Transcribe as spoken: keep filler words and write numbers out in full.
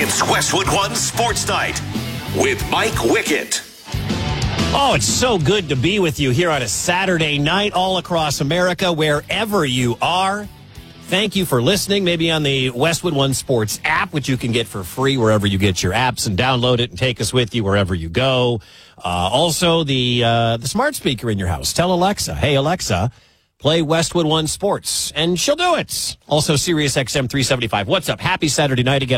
It's Westwood One Sports Night with Mike Wickett. Oh, it's so good to be with you here on a Saturday night all across America, wherever you are. Thank you for listening, maybe on the Westwood One Sports app, which you can get for free wherever you get your apps, and download it and take us with you wherever you go. Uh, also, the uh, the smart speaker in your house. Tell Alexa, hey, Alexa, play Westwood One Sports, and she'll do it. Also, Sirius X M three seventy-five. What's up? Happy Saturday night again.